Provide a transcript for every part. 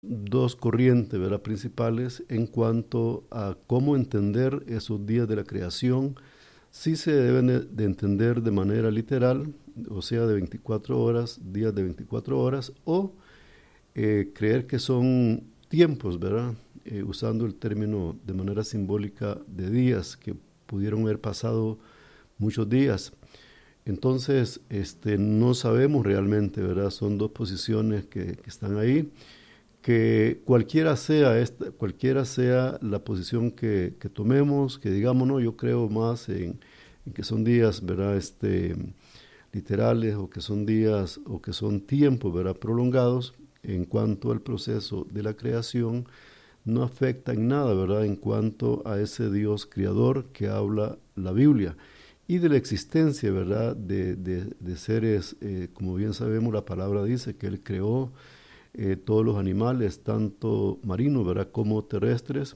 dos corrientes, ¿verdad?, principales en cuanto a cómo entender esos días de la creación. Sí se deben de entender de manera literal, o sea, de 24 horas, días de 24 horas, o creer que son tiempos, ¿verdad? Usando el término de manera simbólica de días, que pudieron haber pasado muchos días. Entonces, no sabemos realmente, ¿verdad? Son dos posiciones que están ahí, que cualquiera sea la posición que tomemos, que digamos, no, yo creo más en que son días, ¿verdad? Literales, o que son días, o que son tiempos, ¿verdad?, prolongados. En cuanto al proceso de la creación, no afecta en nada, ¿verdad?, en cuanto a ese Dios creador que habla la Biblia, y de la existencia, ¿verdad?, de seres, como bien sabemos, la palabra dice que Él creó todos los animales, tanto marinos, ¿verdad?, como terrestres,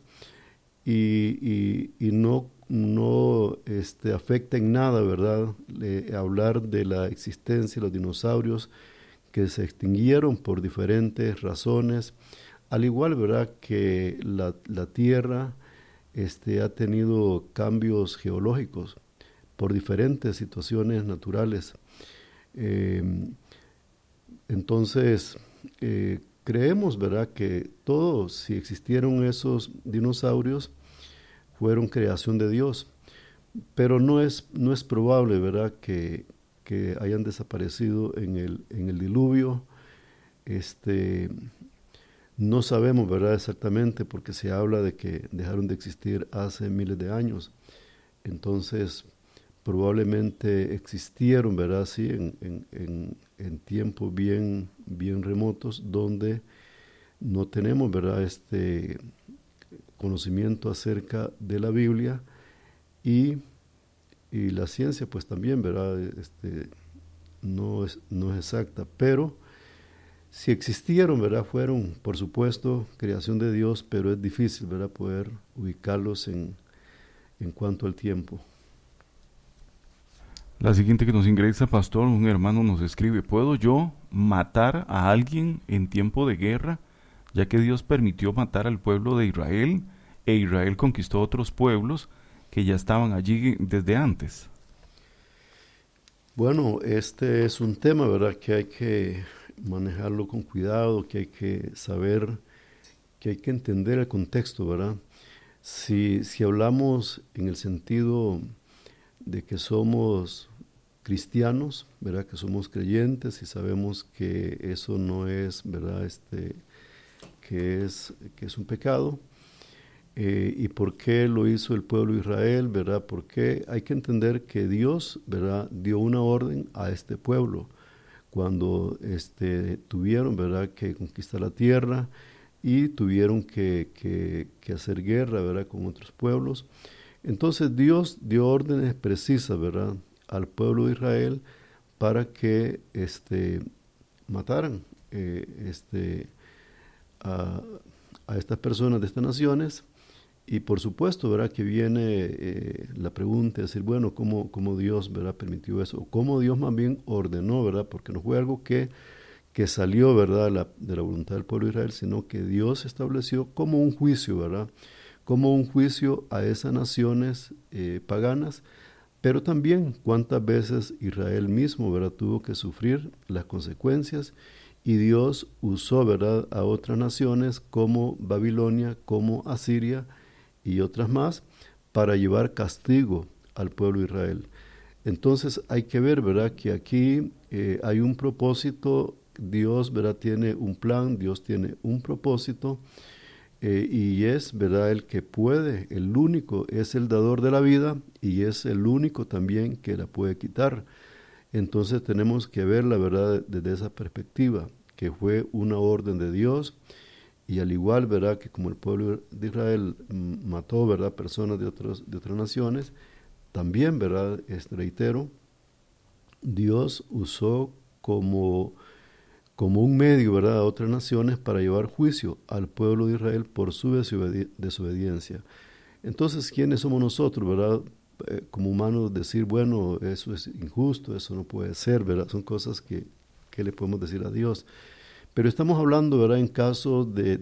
y no afecta en nada, ¿verdad?, hablar de la existencia de los dinosaurios que se extinguieron por diferentes razones, al igual, ¿verdad?, que la Tierra ha tenido cambios geológicos por diferentes situaciones naturales. Eh, entonces, creemos, ¿verdad?, que todos, si existieron esos dinosaurios, fueron creación de Dios, pero no es probable, ¿verdad?, que hayan desaparecido en el diluvio. Este, no sabemos, ¿verdad?, exactamente, porque se habla de que dejaron de existir hace miles de años. Entonces, probablemente existieron, ¿verdad?, sí, en tiempos bien remotos, donde no tenemos, ¿verdad?, conocimiento acerca de la Biblia, y, y la ciencia, pues también, ¿verdad?, no es exacta, pero si existieron, ¿verdad?, fueron, por supuesto, creación de Dios, pero es difícil, ¿verdad?, poder ubicarlos en cuanto al tiempo. La siguiente que nos ingresa, pastor, un hermano nos escribe: ¿puedo yo matar a alguien en tiempo de guerra, ya que Dios permitió matar al pueblo de Israel e Israel conquistó otros pueblos que ya estaban allí desde antes? Bueno, este es un tema, ¿verdad?, que hay que manejarlo con cuidado, que hay que saber, que hay que entender el contexto, ¿verdad? Si hablamos en el sentido de que somos cristianos, ¿verdad?, que somos creyentes, y sabemos que eso no es, ¿verdad?, que es un pecado. ¿Y por qué lo hizo el pueblo de Israel, verdad? Porque hay que entender que Dios, ¿verdad?, dio una orden a este pueblo cuando tuvieron, ¿verdad?, que conquistar la tierra, y tuvieron que hacer guerra, ¿verdad?, con otros pueblos. Entonces Dios dio órdenes precisas, ¿verdad?, al pueblo de Israel, para que mataran a, a estas personas de estas naciones. Y por supuesto, ¿verdad?, que viene la pregunta de decir, bueno, ¿cómo Dios, ¿verdad?, permitió eso? O cómo Dios más bien ordenó, ¿verdad? Porque no fue algo que salió, ¿verdad?, de la voluntad del pueblo de Israel, sino que Dios estableció como un juicio, ¿verdad?, como un juicio a esas naciones paganas, pero también cuántas veces Israel mismo, ¿verdad?, tuvo que sufrir las consecuencias, y Dios usó, ¿verdad?, a otras naciones como Babilonia, como Asiria y otras más, para llevar castigo al pueblo de Israel. Entonces hay que ver, ¿verdad?, que aquí hay un propósito. Dios, ¿verdad?, tiene un plan, Dios tiene un propósito, y es, ¿verdad?, el que puede, el único, es el dador de la vida, y es el único también que la puede quitar. Entonces tenemos que ver la verdad desde esa perspectiva, que fue una orden de Dios, y al igual, ¿verdad?, que como el pueblo de Israel mató, ¿verdad?, personas de otras naciones, también, ¿verdad?, reitero, Dios usó como un medio, ¿verdad?, a otras naciones para llevar juicio al pueblo de Israel por su desobediencia. Entonces, ¿quiénes somos nosotros, verdad? Como humanos, decir, bueno, eso es injusto, eso no puede ser, ¿verdad? Son cosas que le podemos decir a Dios. Pero estamos hablando, ¿verdad?, en casos de